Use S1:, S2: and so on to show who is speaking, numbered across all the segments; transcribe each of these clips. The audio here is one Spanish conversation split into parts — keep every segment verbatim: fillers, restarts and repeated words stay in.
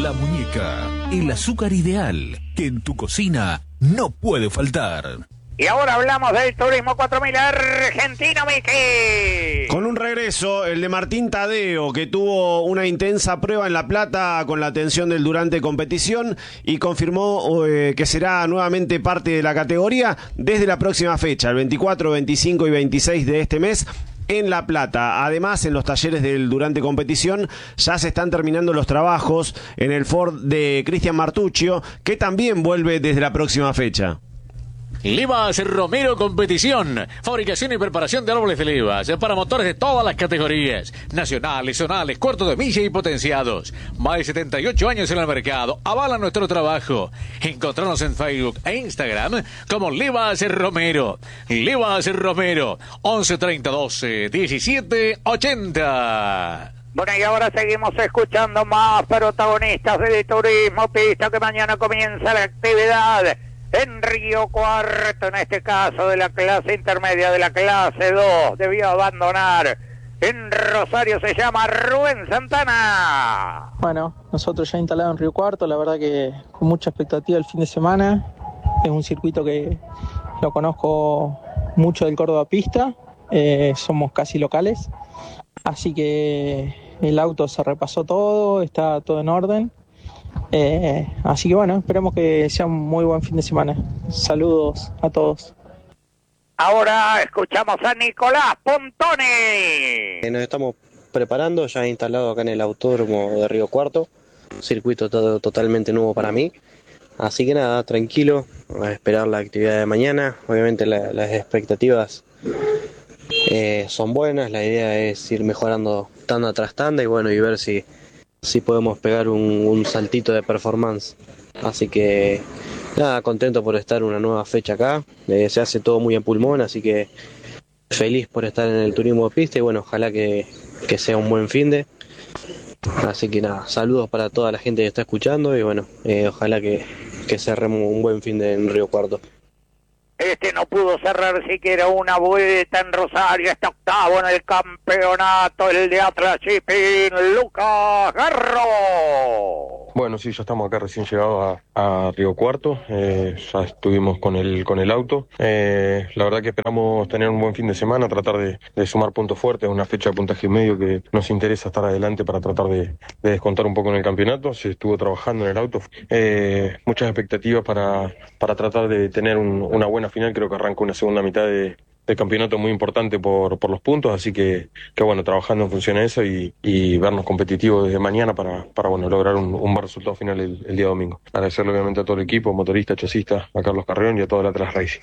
S1: La Muñeca, el azúcar ideal que en tu cocina no puede faltar.
S2: Y ahora hablamos del Turismo cuatro mil argentino, Miki.
S3: Con un regreso, el de Martín Tadeo, que tuvo una intensa prueba en La Plata con la atención del Durante Competición y confirmó eh, que será nuevamente parte de la categoría desde la próxima fecha, el veinticuatro, veinticinco y veintiséis de este mes, en La Plata. Además, en los talleres del Durante Competición ya se están terminando los trabajos en el Ford de Cristian Martuccio, que también vuelve desde la próxima fecha.
S4: Livas Romero Competición, fabricación y preparación de árboles de levas para motores de todas las categorías, nacionales, zonales, cuartos de milla y potenciados. Más de setenta y ocho años en el mercado, avalan nuestro trabajo. Encontrarnos en Facebook e Instagram como Livas Romero. Livas Romero, once treinta doce diecisiete ochenta.
S2: Bueno, y ahora seguimos escuchando más protagonistas del turismo pista, que mañana comienza la actividad en Río Cuarto, en este caso de la clase intermedia, de la clase dos, debió abandonar. En Rosario se llama Rubén Santana.
S5: Bueno, nosotros ya instalados en Río Cuarto, la verdad que con mucha expectativa el fin de semana. Es un circuito que lo conozco mucho del Córdoba Pista, eh, somos casi locales, así que el auto se repasó todo, está todo en orden. Eh, así que bueno, esperemos que sea un muy buen fin de semana. Saludos a todos.
S2: Ahora escuchamos a Nicolás Pontone.
S6: Nos estamos preparando, ya instalado acá en el Autódromo de Río Cuarto, circuito todo totalmente nuevo para mí. Así que nada, tranquilo, a esperar la actividad de mañana. Obviamente la, las expectativas eh, son buenas, la idea es ir mejorando tanda tras tanda y bueno, y ver si si podemos pegar un, un saltito de performance. Así que nada, contento por estar una nueva fecha acá. Eh, se hace todo muy a pulmón, así que feliz por estar en el turismo de pista y bueno, ojalá que, que sea un buen finde. Así que nada, saludos para toda la gente que está escuchando y bueno, eh, ojalá que, que cerremos un buen finde en Río Cuarto.
S2: Este no pudo cerrar siquiera una vuelta en Rosario, está octavo en el campeonato, el de Atlas Shipping, Lucas Garro.
S7: Bueno, sí, ya estamos acá recién llegados a, a Río Cuarto, eh, ya estuvimos con el con el auto. Eh, la verdad que esperamos tener un buen fin de semana, tratar de, de sumar puntos fuertes, una fecha de puntaje medio que nos interesa estar adelante para tratar de, de descontar un poco en el campeonato. Se estuvo trabajando en el auto, eh, muchas expectativas para, para tratar de tener un, una buena final. Creo que arranca una segunda mitad de de campeonato muy importante por, por los puntos, así que, que bueno, trabajando en función de eso y, y vernos competitivos desde mañana para, para bueno, lograr un, un buen resultado final el, el día domingo. Agradecerle obviamente a todo el equipo, motorista, chasista, a Carlos Carrión y a todo el Atlas Racing.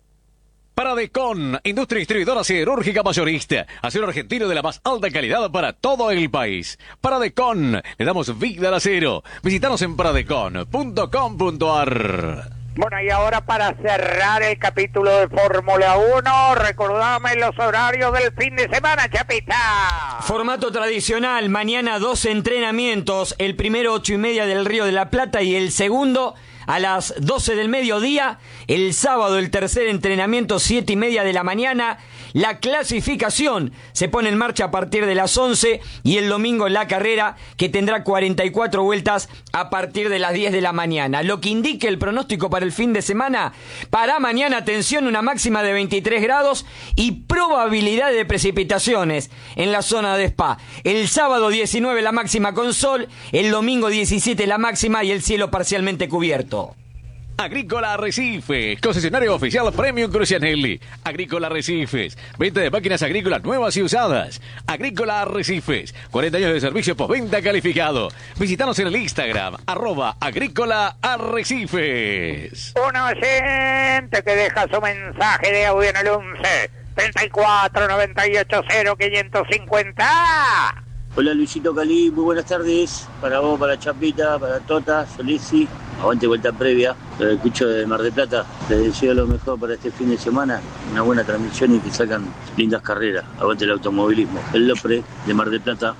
S4: Paradecon, industria distribuidora siderúrgica mayorista, acero argentino de la más alta calidad para todo el país. Paradecon, le damos vida al acero. Visítanos en paradecon punto com punto ar.
S2: Bueno, y ahora para cerrar el capítulo de Fórmula uno, recordame los horarios del fin de semana, Chapita.
S8: Formato tradicional, mañana dos entrenamientos, el primero ocho y media del Río de la Plata y el segundo a las doce del mediodía, el sábado el tercer entrenamiento siete y media de la mañana, la clasificación se pone en marcha a partir de las once y el domingo la carrera que tendrá cuarenta y cuatro vueltas a partir de las diez de la mañana. Lo que indique el pronóstico para el fin de semana, para mañana atención, una máxima de veintitrés grados y probabilidad de precipitaciones en la zona de Spa. El sábado diecinueve la máxima con sol, el domingo diecisiete la máxima y el cielo parcialmente cubierto.
S4: Agrícola Arrecifes, concesionario oficial Premium Crucianelli. Agrícola Arrecifes, venta de máquinas agrícolas nuevas y usadas. Agrícola Arrecifes, cuarenta años de servicio postventa calificado. Visítanos en el Instagram, arroba Agrícola Arrecifes.
S2: Un oyente que deja su mensaje de audio en el once treinta y cuatro noventa y ocho cero quinientos cincuenta.
S9: Hola Luisito Calí, muy buenas tardes. Para vos, para Chapita, para Tota, Solisi. Aguante vuelta previa. Lo escucho de Mar del Plata. Les deseo lo mejor para este fin de semana. Una buena transmisión y que sacan lindas carreras. Aguante el automovilismo. El Lopre de Mar del Plata.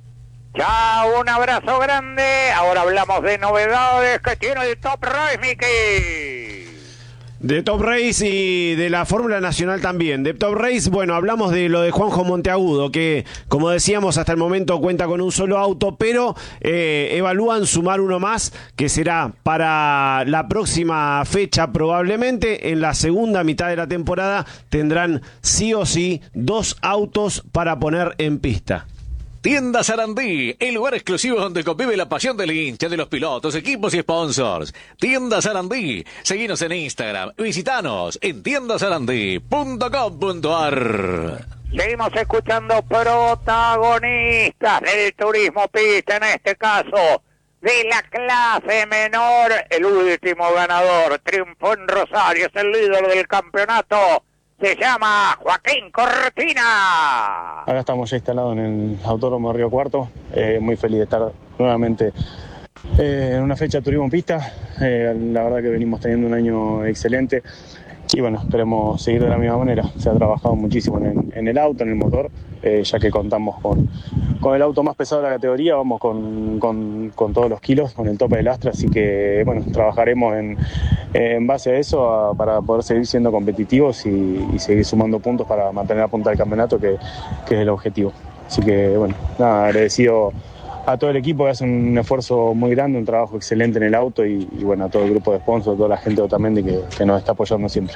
S2: Chao, un abrazo grande. Ahora hablamos de novedades que tiene el Top Race, Mickey.
S3: De Top Race y de la Fórmula Nacional también. De Top Race, bueno, hablamos de lo de Juanjo Monteagudo, que como decíamos hasta el momento cuenta con un solo auto, pero eh, evalúan sumar uno más, que será para la próxima fecha probablemente. En la segunda mitad de la temporada tendrán sí o sí dos autos para poner en pista.
S4: Tienda Sarandí, el lugar exclusivo donde convive la pasión del hincha, de los pilotos, equipos y sponsors. Tienda Sarandí, seguinos en Instagram, visitanos en tienda sarandí punto com punto a r.
S2: Seguimos escuchando protagonistas del turismo pista, en este caso de la clase menor. El último ganador triunfó en Rosario, es el líder del campeonato. Se llama Joaquín Cortina.
S10: Acá estamos ya instalados en el Autódromo de Río Cuarto. Eh, muy feliz de estar nuevamente eh, en una fecha de turismo en pista. Eh, la verdad que venimos teniendo un año excelente. Y bueno, esperemos seguir de la misma manera. Se ha trabajado muchísimo en, en el auto, en el motor, eh, ya que contamos con, con el auto más pesado de la categoría. Vamos con, con, con todos los kilos, con el tope del Astra. Así que bueno, trabajaremos en, en base a eso a, para poder seguir siendo competitivos y, y seguir sumando puntos para mantener la punta del campeonato, que, que es el objetivo. Así que bueno, nada, agradecido a todo el equipo que hace un esfuerzo muy grande, un trabajo excelente en el auto y, y bueno, a todo el grupo de sponsors, a toda la gente de Otamendi que, que nos está apoyando siempre.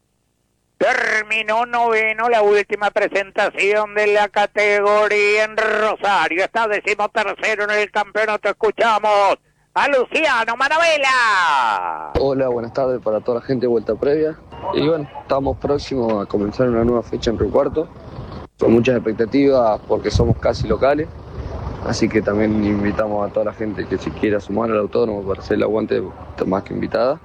S2: Terminó noveno la última presentación de la categoría en Rosario. Está decimotercero en el campeonato. Escuchamos a Luciano Maravela.
S11: Hola, buenas tardes para toda la gente de Vuelta Previa. Y bueno, estamos próximos a comenzar una nueva fecha en Río Cuarto, con muchas expectativas porque somos casi locales. Así que también invitamos a toda la gente que se quiera sumar al autódromo para hacer el aguante, más que invitada.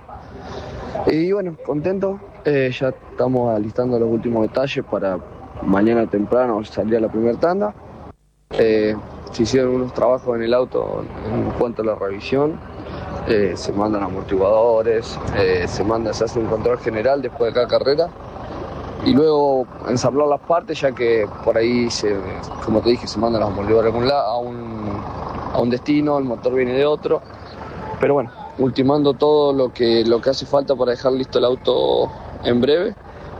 S11: Y bueno, contento. Eh, ya estamos alistando los últimos detalles para mañana temprano salir a la primera tanda. Eh, se hicieron unos trabajos en el auto en cuanto a la revisión. Eh, se mandan amortiguadores, eh, se manda, se hace un control general después de cada carrera. Y luego ensamblar las partes, ya que por ahí, se, como te dije, se mandan los amortiguadores a un, a, un, a un destino, el motor viene de otro. Pero bueno, ultimando todo lo que, lo que hace falta para dejar listo el auto en breve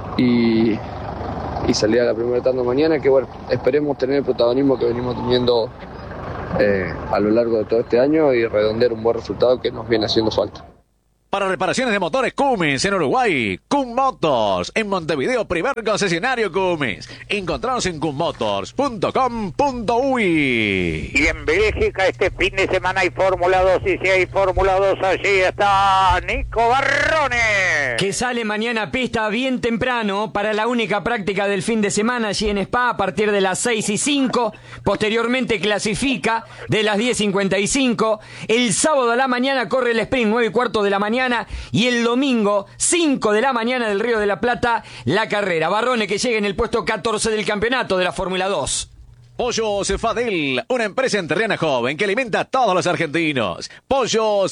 S11: y, y salir a la primera tanda mañana, que bueno, esperemos tener el protagonismo que venimos teniendo eh, a lo largo de todo este año y redondear un buen resultado que nos viene haciendo falta.
S4: Para reparaciones de motores Cummins en Uruguay, Cum Motors. En Montevideo, primer concesionario Cummins. Encontranos en cum motors punto com punto u y.
S2: Y en Bélgica este fin de semana hay Fórmula dos, y si hay Fórmula dos allí está Nico Barrone.
S8: Que sale mañana a pista bien temprano para la única práctica del fin de semana allí en Spa a partir de las seis y cinco. Posteriormente clasifica de las diez cincuenta y cinco. El sábado a la mañana corre el sprint nueve y cuarto de la mañana. Y el domingo, cinco de la mañana del Río de la Plata, la carrera. Barrone que llega en el puesto catorce del campeonato de la Fórmula dos.
S4: Pollos Fadel, una empresa entrerriana joven que alimenta a todos los argentinos. Pollos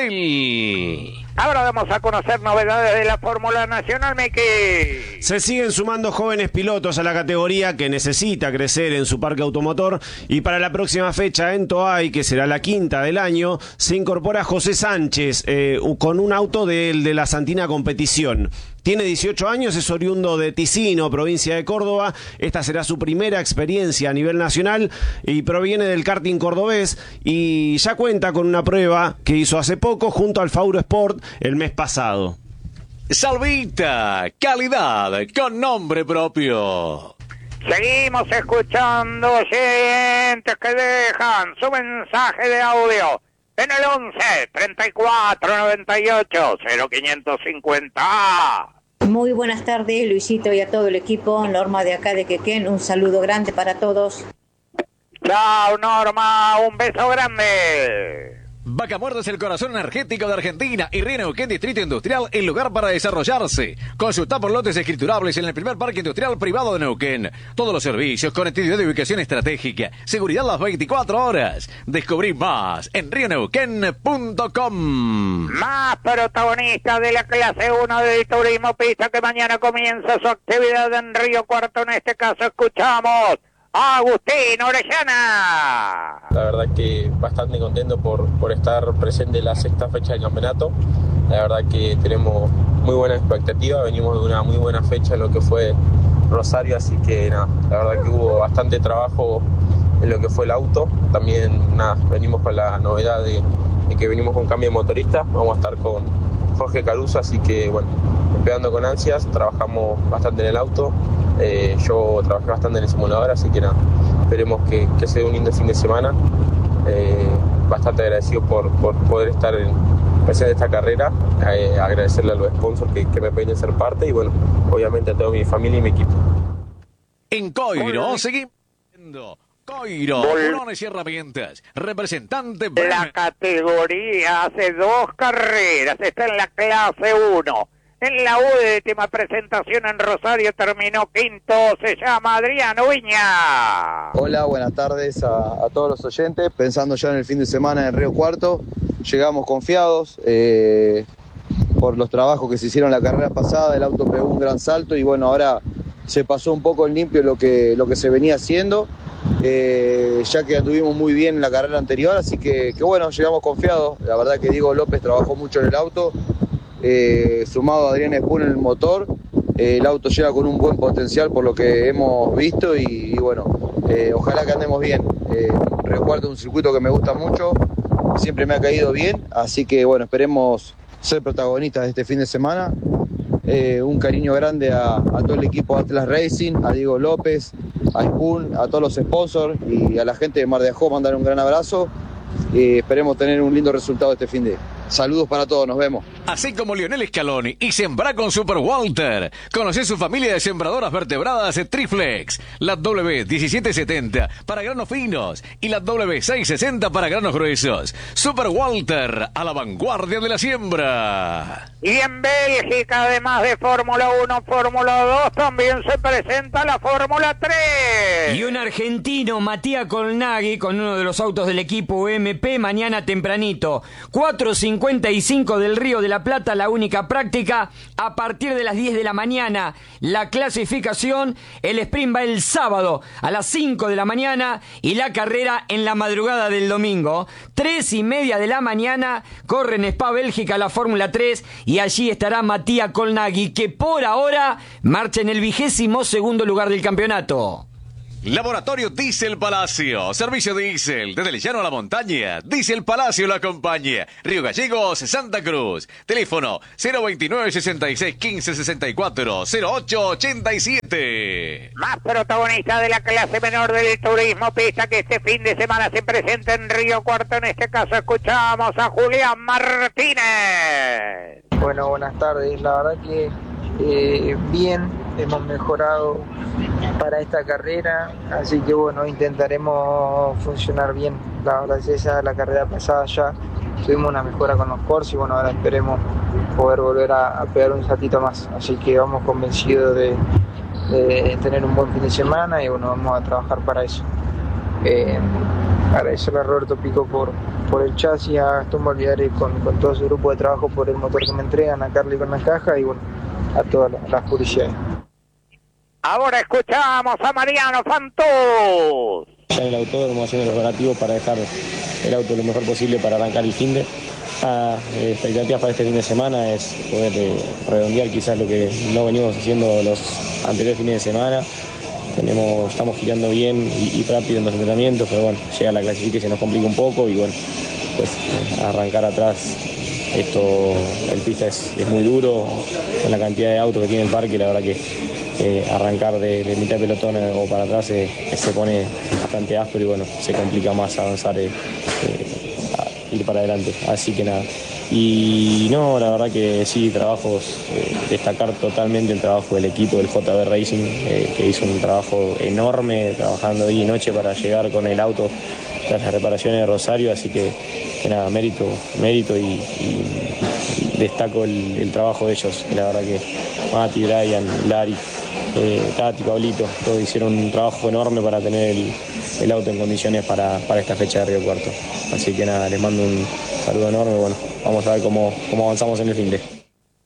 S4: Fadel.
S2: Ahora vamos a conocer novedades de la Fórmula Nacional, Miki.
S3: Se siguen sumando jóvenes pilotos a la categoría, que necesita crecer en su parque automotor, y para la próxima fecha en Toay, que será la quinta del año, se incorpora José Sánchez eh, con un auto del de la Santina Competición. Tiene dieciocho años, es oriundo de Ticino, provincia de Córdoba. Esta será su primera experiencia a nivel nacional y proviene del karting cordobés, y ya cuenta con una prueba que hizo hace poco junto al Fauro Sport el mes pasado.
S4: Salvita, calidad con nombre propio.
S2: Seguimos escuchando oyentes que dejan su mensaje de audio en el once, treinta y cuatro, noventa y ocho, cero quinientos cincuenta.
S12: Muy buenas tardes, Luisito, y a todo el equipo. Norma de acá de Quequén, un saludo grande para todos.
S2: Chao, Norma, un beso grande.
S4: Vaca Muerta es el corazón energético de Argentina y Río Neuquén Distrito Industrial, el lugar para desarrollarse. Consulta por lotes escriturables en el primer parque industrial privado de Neuquén. Todos los servicios, conectividad de ubicación estratégica, seguridad las veinticuatro horas. Descubrí más en río neuquén punto com.
S2: Más protagonistas de la clase uno del turismo pista, que mañana comienza su actividad en Río Cuarto. En este caso escuchamos Agustín Orellana.
S13: La verdad que bastante contento por, por estar presente en la sexta fecha del campeonato. La verdad que tenemos muy buena expectativa, venimos de una muy buena fecha en lo que fue Rosario, así que nada, la verdad que hubo bastante trabajo en lo que fue el auto. También nada, venimos con la novedad de, de que venimos con cambio de motorista, vamos a estar con Jorge Caruso, así que bueno, esperando con ansias, trabajamos bastante en el auto, eh, yo trabajé bastante en el simulador, así que nada, esperemos que, que sea un lindo fin de semana. Eh, bastante agradecido por, por poder estar en presente esta carrera, eh, agradecerle a los sponsors que, que me permiten ser parte y bueno, obviamente a toda mi familia y mi equipo.
S4: En Coiro seguimos viendo Coiro, drones y herramientas, representante.
S2: La categoría hace dos carreras, está en la clase uno. En la última presentación en Rosario terminó quinto, se llama Adriano Viña.
S14: Hola, buenas tardes a, a todos los oyentes. Pensando ya en el fin de semana en Río Cuarto, llegamos confiados eh, por los trabajos que se hicieron la carrera pasada. El auto pegó un gran salto y bueno, ahora se pasó un poco en limpio lo que, lo que se venía haciendo, eh, ya que anduvimos muy bien en la carrera anterior, así que, que bueno, llegamos confiados. La verdad que Diego López trabajó mucho en el auto. Eh, sumado a Adrián Espún en el motor, eh, el auto llega con un buen potencial por lo que hemos visto y, y bueno, eh, ojalá que andemos bien. eh, Río Cuarto es un circuito que me gusta mucho, siempre me ha caído bien, así que bueno, esperemos ser protagonistas de este fin de semana. Eh, un cariño grande a, a todo el equipo Atlas Racing, a Diego López, a Espún, a todos los sponsors y a la gente de Mar de Ajó, mandar un gran abrazo y esperemos tener un lindo resultado este fin de. Saludos para todos, nos vemos.
S4: Así como Lionel Scaloni y Sembra con Super Walter. Conoce su familia de sembradoras vertebradas Triflex. La W diecisiete setenta para granos finos y la W seiscientos sesenta para granos gruesos. Super Walter, a la vanguardia de la siembra.
S2: Y en Bélgica, además de Fórmula uno, Fórmula dos, también se presenta la Fórmula tres.
S8: Y un argentino, Matías Colnaghi, con uno de los autos del equipo U M P, mañana tempranito. cuatro cincuenta y cinco del Río de la Plata, la única práctica. A partir de las diez de la mañana, la clasificación. El sprint va el sábado a las cinco de la mañana y la carrera en la madrugada del domingo. tres y media de la mañana, corre en Spa, Bélgica, la Fórmula tres. Y allí estará Matías Colnaghi, que por ahora marcha en el vigésimo segundo lugar del campeonato.
S4: Laboratorio Diesel Palacio, servicio diésel, desde el llano a la montaña. Diesel Palacio lo acompaña. Río Gallegos, Santa Cruz. Teléfono cero veintinueve, sesenta y seis, quince, sesenta y cuatro, cero ocho ochenta y siete.
S2: Más protagonista de la clase menor del turismo pista que este fin de semana se presenta en Río Cuarto. En este caso escuchamos a Julián Martínez.
S5: Bueno, buenas tardes. La verdad que eh, bien, hemos mejorado para esta carrera, así que bueno, intentaremos funcionar bien. La verdad es esa, la carrera pasada ya tuvimos una mejora con los Porsche y bueno, ahora esperemos poder volver a, a pegar un saltito más, así que vamos convencidos de, de tener un buen fin de semana y bueno, vamos a trabajar para eso. Eh, agradecerle a Roberto Pico por, por el chasis, a Gastón Bolívar con, con todo su grupo de trabajo por el motor que me entregan, a Carly con la caja y bueno, a todas las, las publicidades.
S2: Ahora escuchamos a Mariano Fantus.
S10: Ya en el autódromo haciendo los operativos para dejar el auto lo mejor posible para arrancar el fin de. Ah, eh, expectativas para este fin de semana es poder eh, redondear quizás lo que no venimos haciendo los anteriores fines de semana. Tenemos, estamos girando bien y, y rápido en los entrenamientos, pero bueno, llega la clasificación y se nos complica un poco y bueno, pues eh, arrancar atrás. Esto, el pista es, es muy duro, con la cantidad de autos que tiene el parque, la verdad que eh, arrancar de, de mitad de pelotón o para atrás eh, se pone bastante áspero y bueno, se complica más avanzar, eh, eh, a ir para adelante, así que nada. Y no, la verdad que sí, trabajos, eh, destacar totalmente el trabajo del equipo del J B Racing, eh, que hizo un trabajo enorme, trabajando día y noche para llegar con el auto tras las reparaciones de Rosario, así que, que nada, mérito, mérito y, y destaco el, el trabajo de ellos, la verdad que Mati, Brian, Lari, eh, Tati, Pablito, todos hicieron un trabajo enorme para tener el, el auto en condiciones para, para esta fecha de Río Cuarto, así que nada, les mando un saludo enorme, bueno, vamos a ver cómo, cómo avanzamos en el fin de.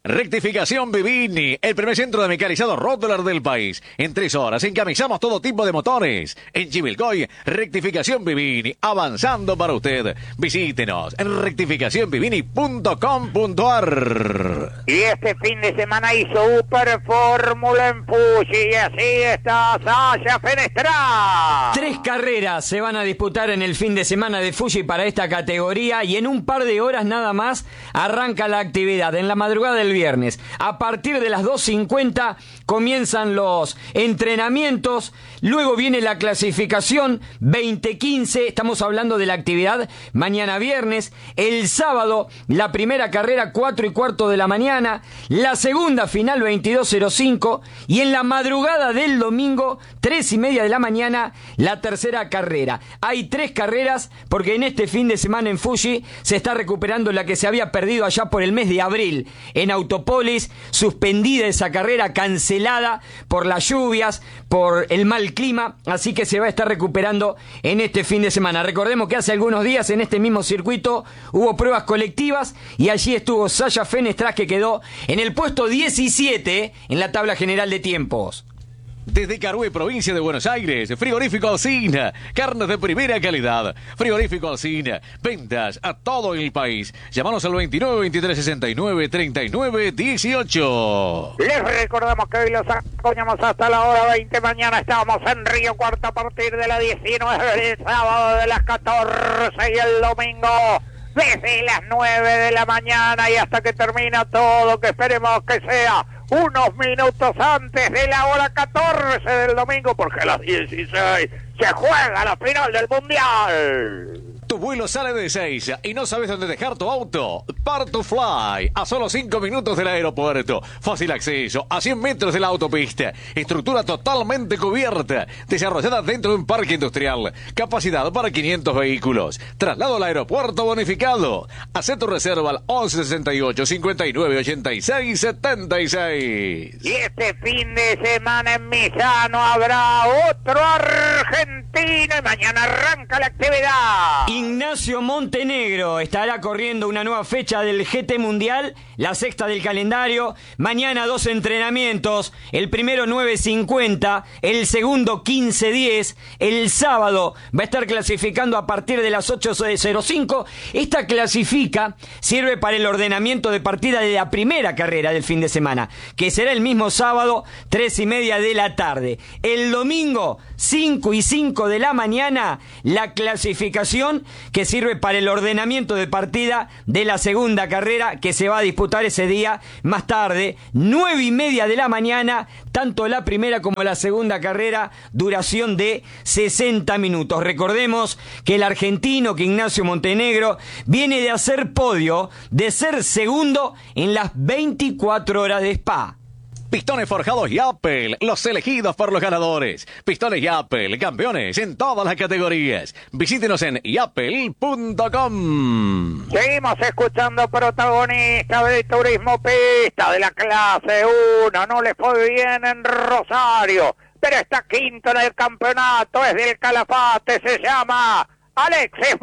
S4: Rectificación Vivini, el primer centro de mecanizado Rottler del país. En tres horas encamisamos todo tipo de motores. En Chivilcoy, Rectificación Vivini, avanzando para usted. Visítenos en rectificación vivini punto com punto a r.
S2: Y este fin de semana hizo Super Fórmula en Fuji y así está Sasha Fenestra.
S8: Tres carreras se van a disputar en el fin de semana de Fuji para esta categoría y en un par de horas nada más arranca la actividad. En la madrugada del viernes, a partir de las dos cincuenta comienzan los entrenamientos, luego viene la clasificación veinte quince, estamos hablando de la actividad mañana viernes, el sábado la primera carrera cuatro y cuarto de la mañana, la segunda final veintidós cero cinco y en la madrugada del domingo tres y media de la mañana la tercera carrera. Hay tres carreras porque en este fin de semana en Fuji se está recuperando la que se había perdido allá por el mes de abril en Autopolis, suspendida esa carrera, cancelada por las lluvias, por el mal clima, así que se va a estar recuperando en este fin de semana. Recordemos que hace algunos días en este mismo circuito hubo pruebas colectivas y allí estuvo Sasha Fenestra, que quedó en el puesto diecisiete en la tabla general de tiempos.
S4: Desde Carué, provincia de Buenos Aires, Frigorífico Alsina, carnes de primera calidad. Frigorífico Alsina, ventas a todo el país. Llámanos al veintinueve veintitrés sesenta y nueve treinta y nueve dieciocho.
S2: Les recordamos que hoy los acompañamos hasta la hora veinte. Mañana estamos en Río Cuarto a partir de las diecinueve, el sábado de las catorce y el domingo desde las nueve de la mañana y hasta que termina todo, que esperemos que sea unos minutos antes de la hora catorce del domingo, porque a las dieciséis se juega la final del Mundial.
S4: Tu vuelo sale de Ezeiza y no sabes dónde dejar tu auto. Part to Fly, a solo cinco minutos del aeropuerto. Fácil acceso, a cien metros de la autopista. Estructura totalmente cubierta, desarrollada dentro de un parque industrial. Capacidad para quinientos vehículos. Traslado al aeropuerto bonificado. Haz tu reserva al once sesenta y ocho cincuenta y nueve ochenta y seis setenta y seis.
S2: Y este fin de semana en Misano habrá otro argentino y mañana arranca la actividad.
S8: Ignacio Montenegro estará corriendo una nueva fecha del G T Mundial, la sexta del calendario. Mañana dos entrenamientos, el primero nueve cincuenta, el segundo quince diez. El sábado va a estar clasificando a partir de las ocho cero cinco. Esta clasifica sirve para el ordenamiento de partida de la primera carrera del fin de semana, que será el mismo sábado, tres y media de la tarde. El domingo, cinco y cinco de la mañana, la clasificación que sirve para el ordenamiento de partida de la segunda carrera, que se va a disputar ese día más tarde, nueve y media de la mañana, tanto la primera como la segunda carrera, duración de sesenta minutos. Recordemos que el argentino, que Ignacio Montenegro, viene de hacer podio, de ser segundo en las veinticuatro horas de Spa.
S4: Pistones forjados Yapel, los elegidos por los ganadores. Pistones Yapel, campeones en todas las categorías. Visítenos en yapel punto com.
S2: Seguimos escuchando protagonistas del turismo pista de la clase uno. No les fue bien en Rosario, pero está quinto en el campeonato. Es del Calafate, se llama Alexis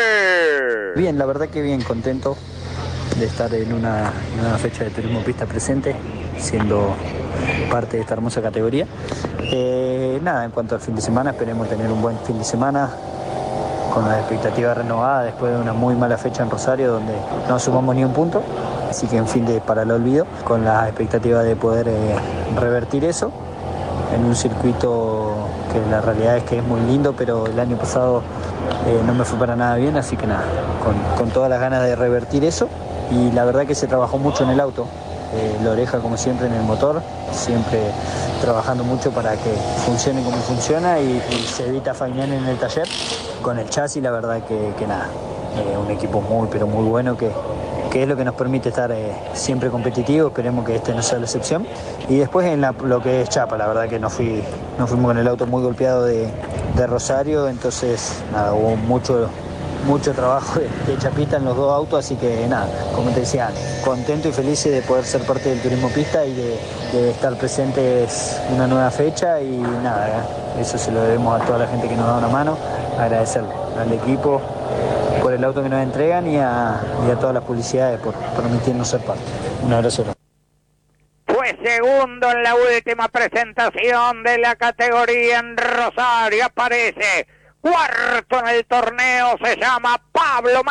S2: Boller.
S15: Bien, la verdad que bien, contento de estar en una, en una fecha de turismo pista presente, siendo parte de esta hermosa categoría. Eh, nada, en cuanto al fin de semana, esperemos tener un buen fin de semana con las expectativas renovadas después de una muy mala fecha en Rosario donde no sumamos ni un punto, así que en fin de para el olvido, con la expectativa de poder eh, revertir eso en un circuito que la realidad es que es muy lindo, pero el año pasado eh, no me fue para nada bien, así que nada, con, con todas las ganas de revertir eso. Y la verdad que se trabajó mucho en el auto, eh, la oreja como siempre en el motor, siempre trabajando mucho para que funcione como funciona y, y se evita faenar en el taller. Con el chasis la verdad que, que nada, eh, un equipo muy pero muy bueno que, que es lo que nos permite estar eh, siempre competitivos, esperemos que este no sea la excepción. Y después en la, lo que es chapa, la verdad que no fui, no fuimos con el auto muy golpeado de, de Rosario, entonces nada, hubo mucho... mucho trabajo de, de chapita en los dos autos, así que nada, como te decía, contento y feliz de poder ser parte del turismo pista y de, de estar presentes una nueva fecha y nada, eso se lo debemos a toda la gente que nos da una mano, agradecerle al equipo por el auto que nos entregan y a, y a todas las publicidades por permitirnos ser parte. Un abrazo.
S2: segundo en la última presentación de la categoría en Rosario. Aparece cuarto en el torneo, se llama Pablo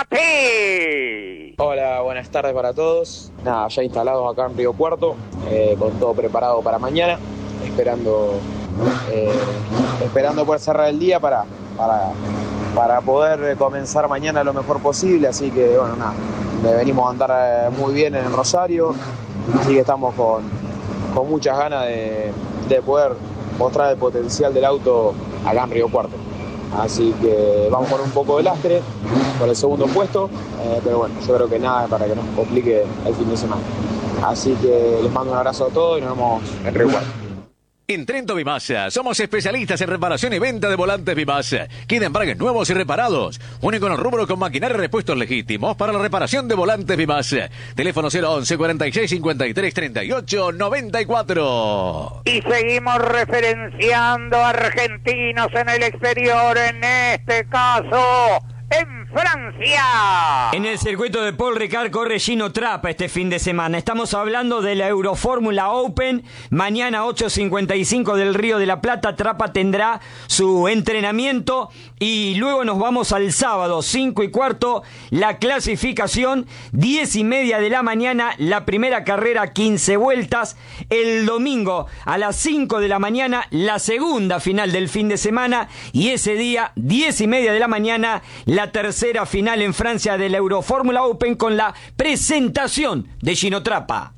S2: Matí.
S16: Hola, buenas tardes para todos. Nada, ya instalados acá en Río Cuarto, eh, con todo preparado para mañana, esperando eh, esperando poder cerrar el día para, para, para poder comenzar mañana lo mejor posible. Así que, bueno, nada, venimos a andar muy bien en el Rosario, así que estamos con, con muchas ganas de, de poder mostrar el potencial del auto acá en Río Cuarto. Así que vamos con un poco de lastre por el segundo puesto, eh, pero bueno, yo creo que nada para que nos complique el fin de semana. Así que les mando un abrazo a todos y nos vemos en Río Cuarto.
S4: En Trento Bimasa somos especialistas en reparación y venta de volantes Bimasa. Queda embragues nuevos y reparados. Único en el rubro con maquinaria y repuestos legítimos para la reparación de volantes Bimasa. Teléfono cero once, cuarenta y seis, cincuenta y tres, treinta y ocho, noventa y cuatro.
S2: Y seguimos referenciando argentinos en el exterior, en este caso en Francia.
S8: En el circuito de Paul Ricard corre Gino Trappa este fin de semana. Estamos hablando de la Eurofórmula Open. Mañana ocho cincuenta y cinco del Río de la Plata. Trappa tendrá su entrenamiento y luego nos vamos al sábado cinco y cuarto. La clasificación diez y media de la mañana. La primera carrera quince vueltas. El domingo a las cinco de la mañana la segunda final del fin de semana. Y ese día diez y media de la mañana la La tercera final en Francia de la Eurofórmula Open con la presentación de Gino Trappa.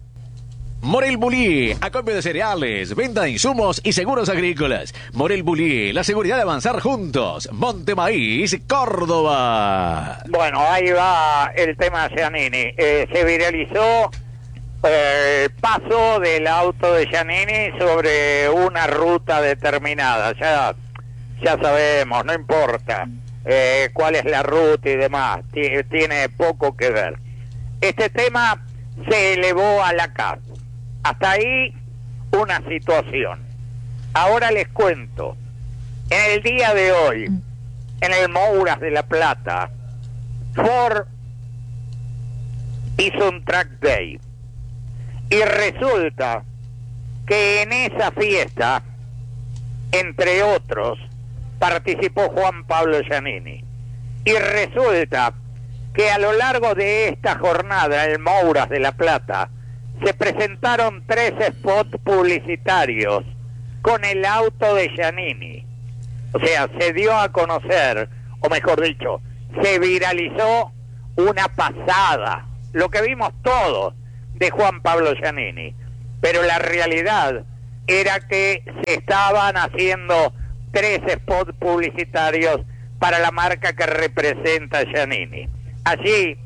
S4: Morel Bullier, acopio de cereales, venta de insumos y seguros agrícolas. Morel Bullier, la seguridad de avanzar juntos. Monte Maíz, Córdoba.
S2: Bueno, ahí va el tema Giannini. Eh, se viralizó eh, el paso del auto de Giannini sobre una ruta determinada. Ya, ya sabemos, no importa. Eh, cuál es la ruta y demás, T- tiene poco que ver. Este tema se elevó a la C A F. Hasta ahí una situación. Ahora les cuento, en el día de hoy, en el Mouras de La Plata, Ford hizo un track day y resulta que en esa fiesta, entre otros, participó Juan Pablo Giannini. Y resulta que a lo largo de esta jornada, en Mouras de La Plata, se presentaron tres spots publicitarios con el auto de Giannini. O sea, se dio a conocer, o mejor dicho, se viralizó una pasada, lo que vimos todos de Juan Pablo Giannini. Pero la realidad era que se estaban haciendo tres spots publicitarios para la marca que representa a Giannini. Allí,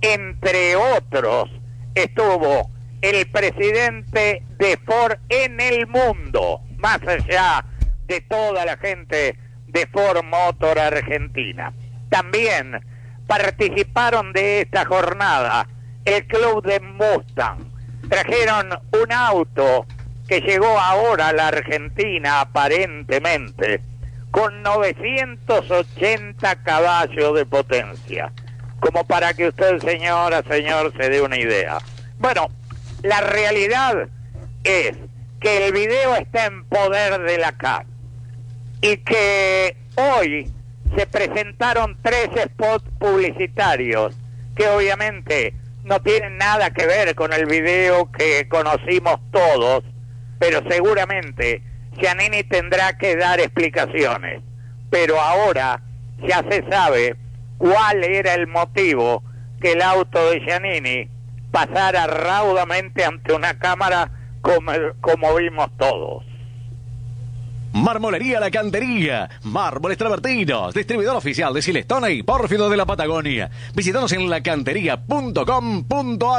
S2: entre otros, estuvo el presidente de Ford en el mundo, más allá de toda la gente de Ford Motor Argentina. También participaron de esta jornada el club de Mustang. Trajeron un auto que llegó ahora a la Argentina aparentemente con novecientos ochenta caballos de potencia, como para que usted, señora, señor, se dé una idea. Bueno, la realidad es que el video está en poder de la C A F y que hoy se presentaron tres spots publicitarios que obviamente no tienen nada que ver con el video que conocimos todos, pero seguramente Giannini tendrá que dar explicaciones. Pero ahora ya se sabe cuál era el motivo que el auto de Giannini pasara raudamente ante una cámara como, como vimos todos.
S4: Marmolería La Cantería, mármoles travertinos, distribuidor oficial de Silestone y Pórfido de la Patagonia. Visítanos en la cantería punto com punto a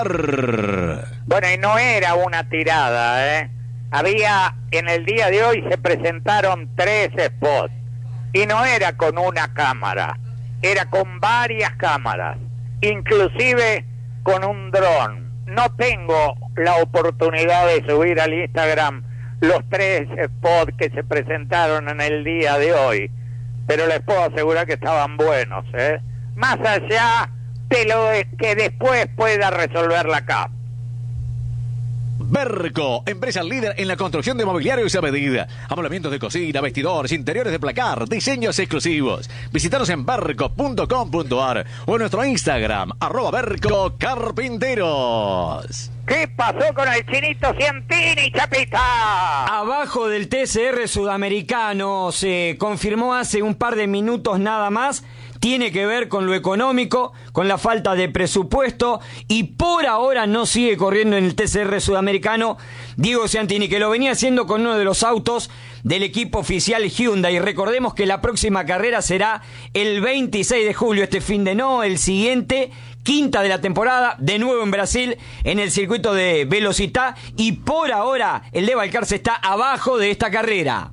S4: r.
S2: Bueno, y no era una tirada, ¿eh? Había, en el día de hoy se presentaron tres spots, y no era con una cámara, era con varias cámaras, inclusive con un dron. No tengo la oportunidad de subir al Instagram los tres spots que se presentaron en el día de hoy, pero les puedo asegurar que estaban buenos, ¿eh? Más allá de lo que después pueda resolver la C A F.
S4: Berco, empresa líder en la construcción de mobiliarios a medida. Amoblamientos de cocina, vestidores, interiores de placar, diseños exclusivos. Visítanos en berco punto com punto ar o en nuestro Instagram, arroba Berco Carpinteros.
S2: ¿Qué pasó con el Chinito Cientini, Chapita?
S8: Abajo del T C R sudamericano, se confirmó hace un par de minutos nada más. Tiene que ver con lo económico, con la falta de presupuesto y por ahora no sigue corriendo en el T C R sudamericano Diego Ciantini, que lo venía haciendo con uno de los autos del equipo oficial Hyundai. Recordemos que la próxima carrera será el veintiséis de julio, este fin de no, el siguiente, quinta de la temporada, de nuevo en Brasil, en el circuito de Velocità, y por ahora el de Balcarce está abajo de esta carrera.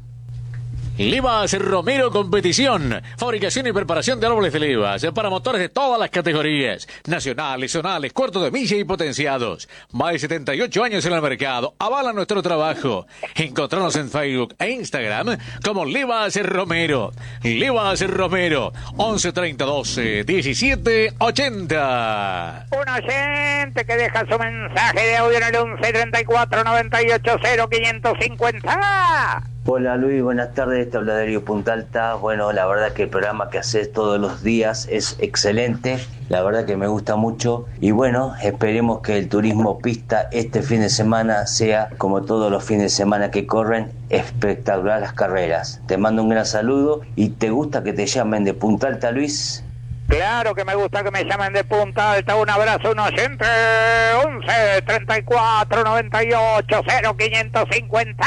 S4: Levas Romero Competición, fabricación y preparación de árboles de levas para motores de todas las categorías, nacionales, zonales, cuartos de milla y potenciados. Más de setenta y ocho años en el mercado, avala nuestro trabajo. Encontrarnos en Facebook e Instagram como Levas Romero. Levas Romero, once treinta doce diecisiete ochenta.
S2: Un oyente que deja su mensaje de audio en el once treinta y cuatro noventa y ocho cero quinientos cincuenta.
S9: Hola Luis, buenas tardes, te habla Darío Punta Alta. Bueno, la verdad que el programa que haces todos los días es excelente, la verdad que me gusta mucho y bueno, esperemos que el turismo pista este fin de semana sea como todos los fines de semana que corren, espectacular las carreras. Te mando un gran saludo y ¿te gusta que te llamen de Punta Alta, Luis?
S2: Claro que me gusta que me llamen de Punta Alta. Un abrazo, un oyente. once treinta y cuatro noventa y ocho cero quinientos cincuenta.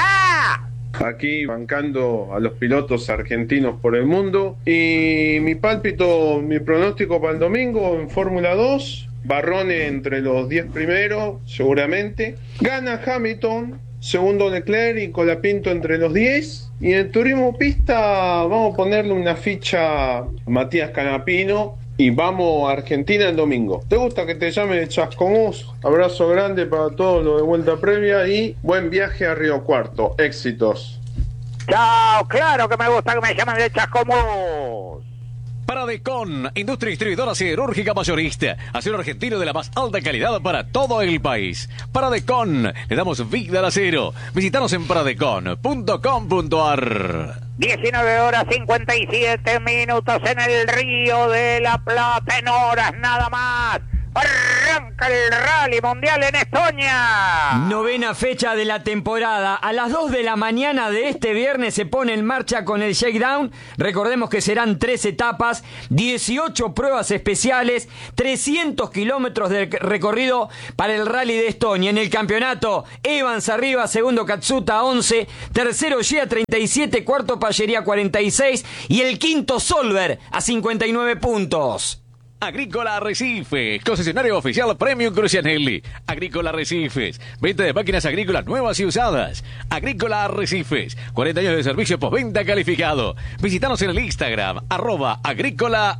S17: Aquí bancando a los pilotos argentinos por el mundo. Y mi pálpito, mi pronóstico para el domingo en Fórmula dos, Barrone entre los diez primeros, seguramente. Gana Hamilton, segundo Leclerc y Colapinto entre los diez. Y en el turismo pista vamos a ponerle una ficha a Matías Canapino. Y vamos a Argentina el domingo. ¿Te gusta que te llame de Chascomús? Abrazo grande para todos los de Vuelta Previa y buen viaje a Río Cuarto. Éxitos.
S2: Chao, claro que me gusta que me llamen de Chascomús.
S4: Paradecon, industria distribuidora siderúrgica mayorista, acero argentino de la más alta calidad para todo el país. Paradecon, le damos vida al acero. Visítanos en paradecon punto com punto ar.
S2: diecinueve horas cincuenta y siete minutos en el Río de la Plata, en horas nada más. Arranca el Rally Mundial en Estonia.
S8: Novena fecha de la temporada. A las dos de la mañana de este viernes se pone en marcha con el shakedown. Recordemos que serán tres etapas, dieciocho pruebas especiales, trescientos kilómetros de recorrido para el Rally de Estonia. En el campeonato, Evans arriba, segundo Katsuta once, tercero Gia treinta y siete, cuarto Pallería cuarenta y seis y el quinto Solver a cincuenta y nueve puntos.
S4: Agrícola Arrecifes, concesionario oficial Premium Crucianelli. Agrícola Arrecifes, venta de máquinas agrícolas nuevas y usadas. Agrícola Arrecifes, cuarenta años de servicio postventa calificado. Visítanos en el Instagram, arroba Agrícola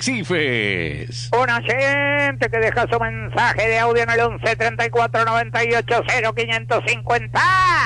S4: Arrecifes.
S2: Un oyente que deja su mensaje de audio en el once treinta y cuatro noventa y ocho cero quinientos cincuenta.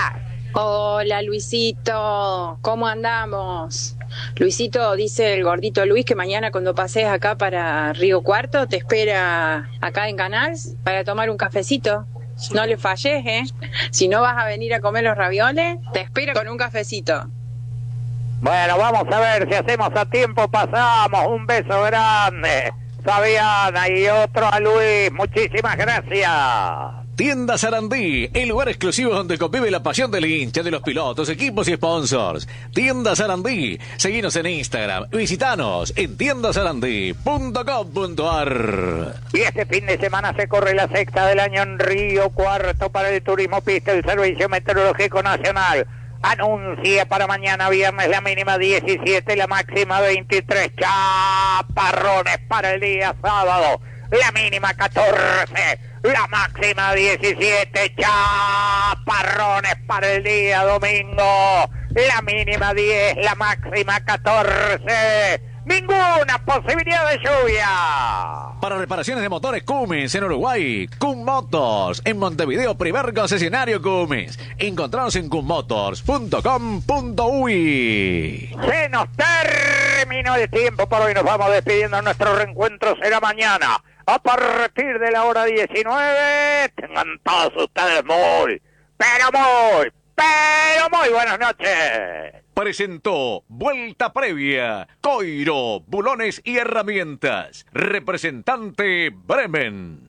S18: Hola Luisito, ¿cómo andamos? Luisito, dice el gordito Luis que mañana cuando pases acá para Río Cuarto te espera acá en Canals para tomar un cafecito. No le falles, ¿eh? Si no vas a venir a comer los ravioles, te espero con un cafecito.
S2: Bueno, vamos a ver si hacemos a tiempo, pasamos. Un beso grande, Fabiana, y otro a Luis. Muchísimas gracias.
S4: Tienda Sarandí, el lugar exclusivo donde convive la pasión del hincha, de los pilotos, equipos y sponsors. Tienda Sarandí, seguinos en Instagram, visitanos en tienda sarandí punto com punto ar.
S2: Y este fin de semana se corre la sexta del año en Río Cuarto para el turismo pista. El Servicio Meteorológico Nacional anuncia para mañana viernes la mínima diecisiete, la máxima veintitrés. Chaparrones para el día sábado, la mínima catorce. La máxima diecisiete, chaparrones para el día domingo. La mínima diez, la máxima catorce. Ninguna posibilidad de lluvia.
S4: Para reparaciones de motores Cummins en Uruguay, Cum Motors. En Montevideo, primer concesionario Cummins. Encontranos en cum motors punto com punto uy.
S2: Se nos terminó el tiempo por hoy. Nos vamos despidiendo. Nuestro reencuentro será mañana a partir de la hora diecinueve. Tengan todos ustedes muy, pero muy, pero muy buenas noches.
S4: Presentó Vuelta Previa, Coiro, Bulones y Herramientas. Representante Bremen.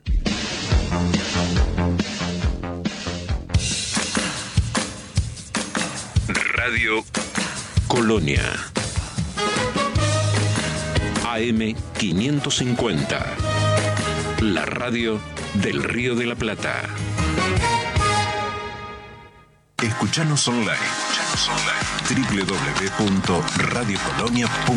S1: Radio Colonia. A M quinientos cincuenta. La radio del Río de la Plata. Escuchanos online. Escuchanos online. doble u doble u doble u punto radio colonia punto com